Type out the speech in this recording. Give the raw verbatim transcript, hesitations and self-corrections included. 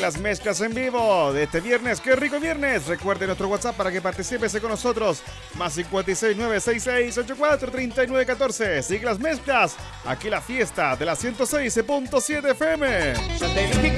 Siglas Mezclas en vivo de este viernes. ¡Qué rico viernes! Recuerde nuestro WhatsApp para que participes con nosotros. Más cincuenta y seis, nueve seis seis, ochenta y cuatro, treinta y nueve, catorce. Siglas Mezclas. Aquí la fiesta de la ciento seis punto siete F M.